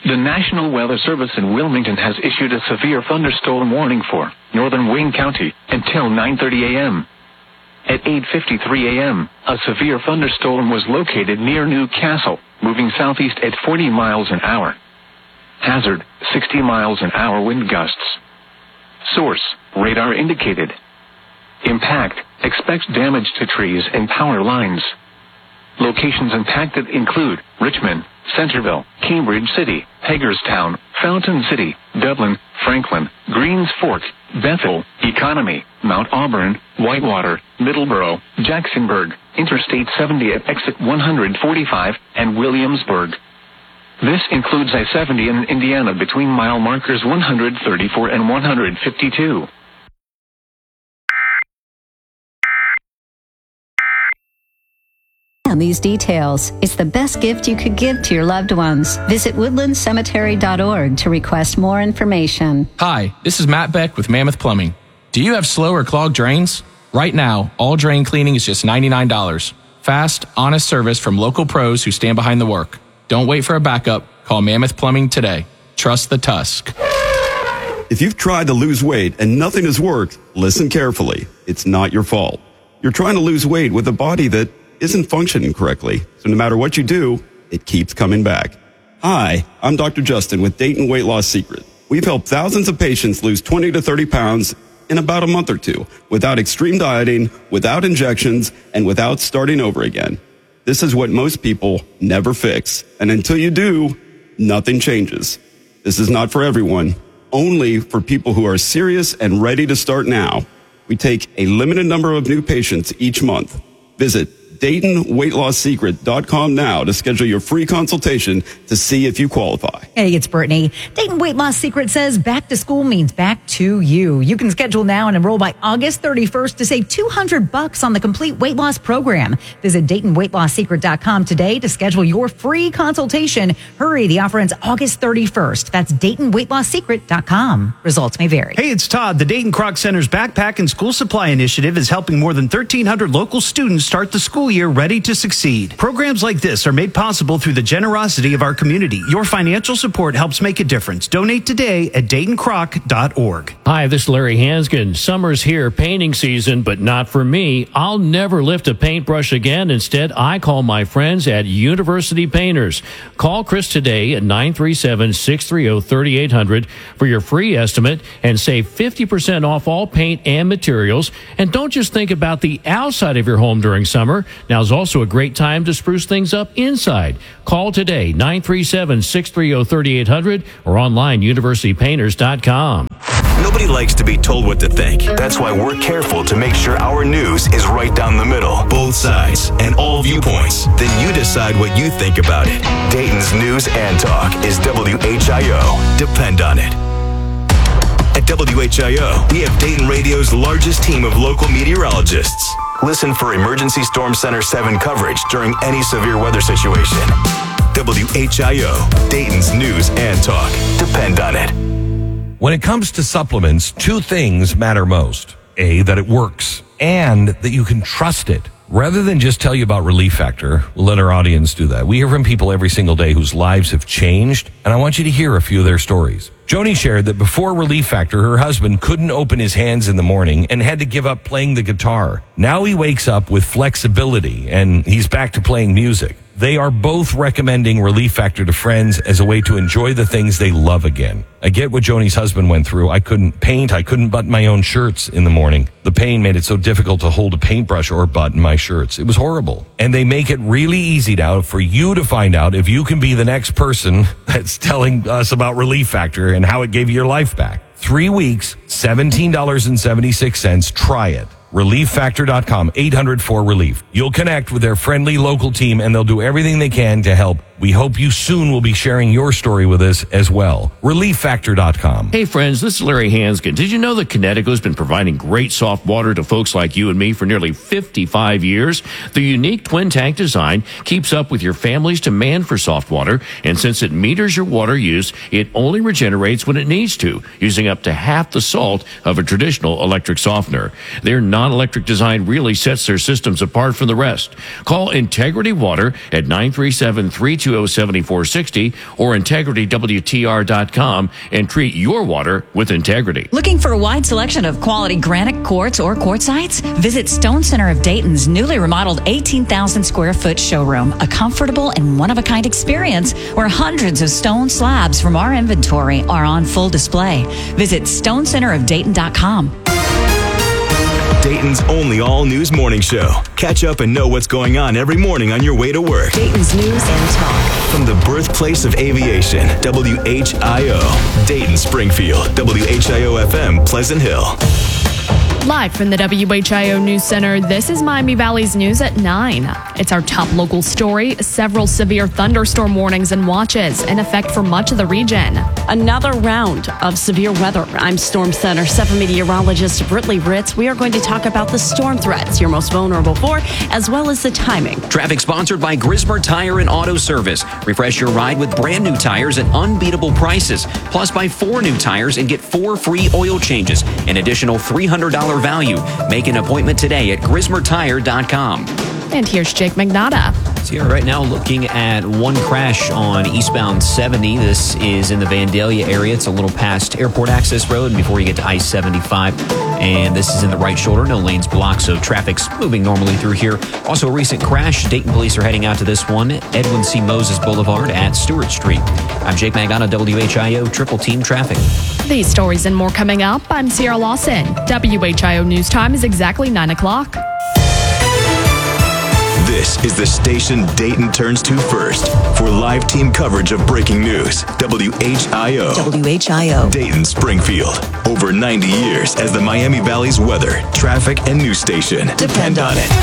The National Weather Service in Wilmington has issued a severe thunderstorm warning for northern Wayne County until 9:30 a.m. At 8:53 a.m., a severe thunderstorm was located near New Castle, moving southeast at 40 miles an hour. Hazard, 60 miles an hour wind gusts. Source, radar indicated. Impact, expects damage to trees and power lines. Locations impacted include Richmond, Centerville, Cambridge City, Hagerstown, Fountain City, Dublin, Franklin, Greens Fork, Bethel, Economy, Mount Auburn, Whitewater, Middleborough, Jacksonburg, Interstate 70 at exit 145, and Williamsburg. This includes I-70 in Indiana between mile markers 134 and 152. On these details, it's the best gift you could give to your loved ones. Visit woodlandcemetery.org to request more information. Hi, this is Matt Beck with Mammoth Plumbing. Do you have slow or clogged drains? Right now, all drain cleaning is just $99. Fast, honest service from local pros who stand behind the work. Don't wait for a backup. Call Mammoth Plumbing today. Trust the Tusk. If you've tried to lose weight and nothing has worked, listen carefully. It's not your fault. You're trying to lose weight with a body that isn't functioning correctly. So no matter what you do, it keeps coming back. Hi, I'm Dr. Justin with Dayton Weight Loss Secret. We've helped thousands of patients lose 20 to 30 pounds in about a month or two without extreme dieting, without injections, and without starting over again. This is what most people never fix. And until you do, nothing changes. This is not for everyone, only for people who are serious and ready to start now. We take a limited number of new patients each month. Visit DaytonWeightLossSecret.com now to schedule your free consultation to see if you qualify. Hey, it's Brittany. Dayton Weight Loss Secret says back to school means back to you. You can schedule now and enroll by August 31st to save $200 on the complete weight loss program. Visit DaytonWeightLossSecret.com today to schedule your free consultation. Hurry, the offer ends August 31st. That's DaytonWeightLossSecret.com. Results may vary. Hey, it's Todd. The Dayton Kroc Center's Backpack and School Supply Initiative is helping more than 1,300 local students start the school year ready to succeed. Programs like this are made possible through the generosity of our community. Your financial support helps make a difference. Donate today at DaytonKroc.org. Hi, this is Larry Hanskin. Summer's here, painting season, but not for me. I'll never lift a paintbrush again. Instead, I call my friends at University Painters. Call Chris today at 937-630-3800 for your free estimate and save 50% off all paint and materials. And don't just think about the outside of your home during summer. Now's also a great time to spruce things up inside. Call today, 937-630-3800 or online, universitypainters.com. Nobody likes to be told what to think. That's why we're careful to make sure our news is right down the middle, both sides, and all viewpoints. Then you decide what you think about it. Dayton's News and Talk is WHIO. Depend on it. At WHIO, we have Dayton Radio's largest team of local meteorologists. Listen for Emergency Storm Center 7 coverage during any severe weather situation. WHIO, Dayton's News and Talk. Depend on it. When it comes to supplements, two things matter most. A, that it works, and that you can trust it. Rather than just tell you about Relief Factor, we'll let our audience do that. We hear from people every single day whose lives have changed, and I want you to hear a few of their stories. Joni shared that before Relief Factor, her husband couldn't open his hands in the morning and had to give up playing the guitar. Now he wakes up with flexibility, and he's back to playing music. They are both recommending Relief Factor to friends as a way to enjoy the things they love again. I get what Joni's husband went through. I couldn't paint. I couldn't button my own shirts in the morning. The pain made it so difficult to hold a paintbrush or button my shirts. It was horrible. And they make it really easy now for you to find out if you can be the next person that's telling us about Relief Factor and how it gave you your life back. 3 weeks, $17.76. Try it. ReliefFactor.com, 800-4RELIEF. You'll connect with their friendly local team, and they'll do everything they can to help. We hope you soon will be sharing your story with us as well. ReliefFactor.com. Hey friends, this is Larry Hanskin. Did you know that Kinetico's been providing great soft water to folks like you and me for nearly 55 years? The unique twin tank design keeps up with your family's demand for soft water, and since it meters your water use, it only regenerates when it needs to, using up to half the salt of a traditional electric softener. Their non-electric design really sets their systems apart from the rest. Call Integrity Water at 937-32 320-7460 or integritywtr.com and treat your water with integrity. Looking for a wide selection of quality granite, quartz, or quartzites? Visit Stone Center of Dayton's newly remodeled 18,000 square foot showroom, a comfortable and one-of-a-kind experience where hundreds of stone slabs from our inventory are on full display. Visit stonecenterofdayton.com. Dayton's only all-news morning show. Catch up and know what's going on every morning on your way to work. Dayton's News and Talk. From the birthplace of aviation, WHIO. Dayton, Springfield. WHIO-FM, Pleasant Hill. Live from the WHIO News Center, this is Miami Valley's news at 9. It's our top local story. Several severe thunderstorm warnings and watches in effect for much of the region. Another round of severe weather. I'm Storm Center 7 meteorologist Britley Ritz. We are going to talk about the storm threats you're most vulnerable for, as well as the timing. Traffic sponsored by Grismer Tire and Auto Service. Refresh your ride with brand new tires at unbeatable prices. Plus, buy 4 new tires and get 4 free oil changes. An additional $300 value. Make an appointment today at GrismerTire.com. And here's Jake Magnotta. So here right now looking at one crash on eastbound 70. This is in the Vandalia area. It's a little past Airport Access Road before you get to I-75. And this is in the right shoulder. No lanes blocked, so traffic's moving normally through here. Also a recent crash. Dayton police are heading out to this one. Edwin C. Moses Boulevard at Stewart Street. I'm Jake Magnotta, WHIO Triple Team Traffic. These stories and more coming up. I'm Sierra Lawson. WHIO News Time is exactly 9 o'clock. This is the station Dayton turns to first for live team coverage of breaking news. WHIO. WHIO. Dayton, Springfield. Over 90 years as the Miami Valley's weather, traffic, and news station. Depend on it.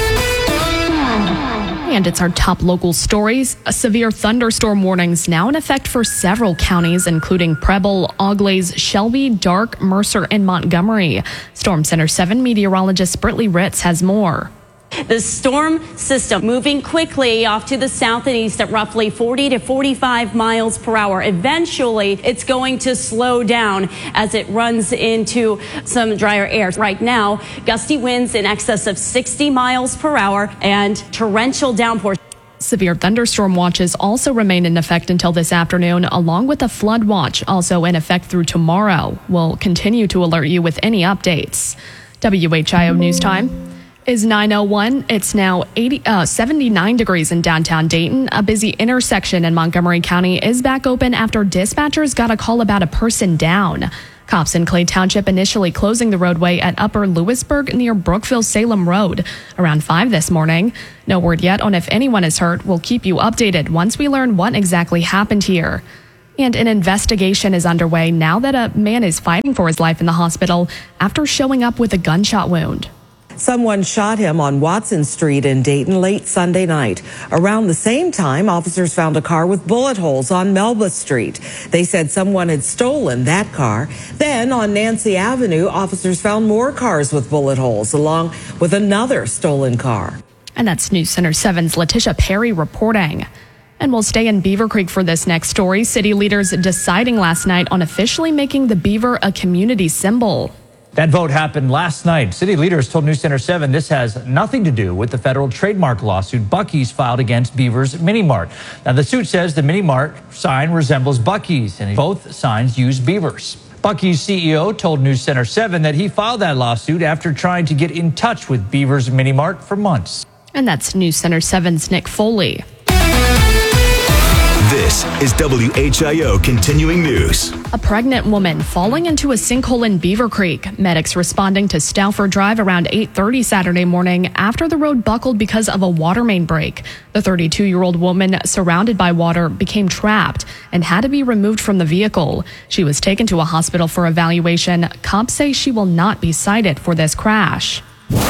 And it's our top local stories. Severe thunderstorm warnings now in effect for several counties, including Preble, Auglaize, Shelby, Darke, Mercer, and Montgomery. Storm Center 7 meteorologist Britley Ritz has more. The storm system moving quickly off to the south and east at roughly 40 to 45 miles per hour. Eventually, it's going to slow down as it runs into some drier air. Right now, gusty winds in excess of 60 miles per hour and torrential downpours. Severe thunderstorm watches also remain in effect until this afternoon, along with a flood watch also in effect through tomorrow. We'll continue to alert you with any updates. WHIO News Time is 9:01. It's now 79 degrees in downtown Dayton. A busy intersection in Montgomery County is back open after dispatchers got a call about a person down. Cops in Clay Township initially closing the roadway at Upper Lewisburg near Brookville-Salem Road around 5 this morning. No word yet on if anyone is hurt. We'll keep you updated once we learn what exactly happened here. And an investigation is underway now that a man is fighting for his life in the hospital after showing up with a gunshot wound. Someone shot him on Watson Street in Dayton late Sunday night. Around the same time, officers found a car with bullet holes on Melba Street. They said someone had stolen that car. Then on Nancy Avenue, officers found more cars with bullet holes, along with another stolen car. And that's News Center 7's Letitia Perry reporting. And we'll stay in Beaver Creek for this next story. City leaders deciding last night on officially making the beaver a community symbol. That vote happened last night. City leaders told News Center 7 this has nothing to do with the federal trademark lawsuit Buc-ee's filed against Beaver's Mini Mart. Now, the suit says the Mini Mart sign resembles Buc-ee's, and both signs use beavers. Buc-ee's CEO told News Center 7 that he filed that lawsuit after trying to get in touch with Beaver's Mini Mart for months. And that's News Center 7's Nick Foley. This is WHIO Continuing News. A pregnant woman falling into a sinkhole in Beaver Creek. Medics responding to Stauffer Drive around 8:30 Saturday morning after the road buckled because of a water main break. The 32-year-old woman, surrounded by water, became trapped and had to be removed from the vehicle. She was taken to a hospital for evaluation. Cops say she will not be cited for this crash.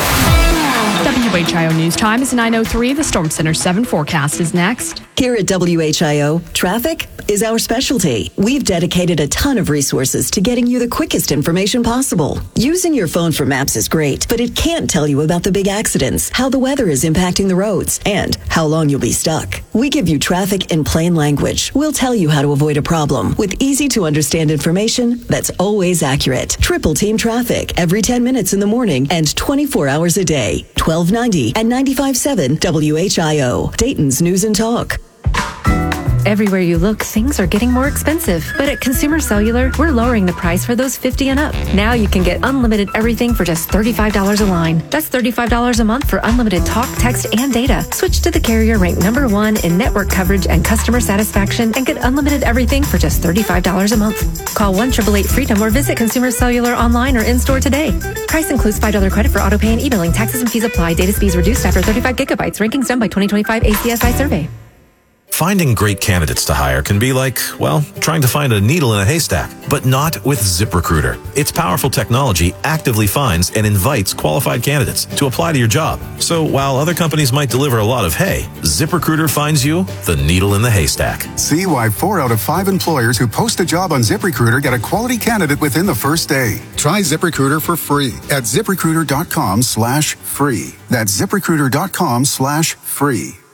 WHIO News Time is 9:03. The Storm Center 7 forecast is next. Here at WHIO, traffic is our specialty. We've dedicated a ton of resources to getting you the quickest information possible. Using your phone for maps is great, but it can't tell you about the big accidents, how the weather is impacting the roads, and how long you'll be stuck. We give you traffic in plain language. We'll tell you how to avoid a problem with easy-to-understand information that's always accurate. Triple Team Traffic every 10 minutes in the morning and 24 hours a day. 1290 and 95.7 WHIO, Dayton's News and Talk. Everywhere you look, things are getting more expensive. But at Consumer Cellular, we're lowering the price for those 50 and up. Now you can get unlimited everything for just $35 a line. That's $35 a month for unlimited talk, text, and data. Switch to the carrier ranked #1 in network coverage and customer satisfaction and get unlimited everything for just $35 a month. Call 1-888-FREEDOM or visit Consumer Cellular online or in-store today. Price includes $5 credit for auto pay and e-billing. Taxes and fees apply. Data speeds reduced after 35 gigabytes. Rankings done by 2025 ACSI survey. Finding great candidates to hire can be like, well, trying to find a needle in a haystack, but not with ZipRecruiter. Its powerful technology actively finds and invites qualified candidates to apply to your job. So while other companies might deliver a lot of hay, ZipRecruiter finds you the needle in the haystack. See why 4 out of 5 employers who post a job on ZipRecruiter get a quality candidate within the first day. Try ZipRecruiter for free at ZipRecruiter.com/free. That's ZipRecruiter.com/free.